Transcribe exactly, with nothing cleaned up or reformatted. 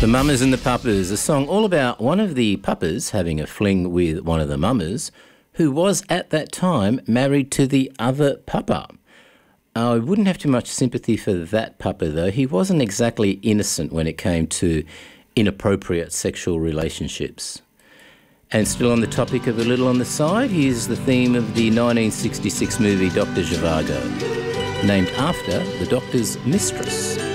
The Mummers and the Puppers, a song all about one of the puppers having a fling with one of the mummers who was at that time married to the other pupper. I wouldn't have too much sympathy for that pupper though. He wasn't exactly innocent when it came to inappropriate sexual relationships. And still on the topic of a little on the side, here's the theme of the nineteen sixty-six movie Doctor Zhivago, named after the doctor's mistress.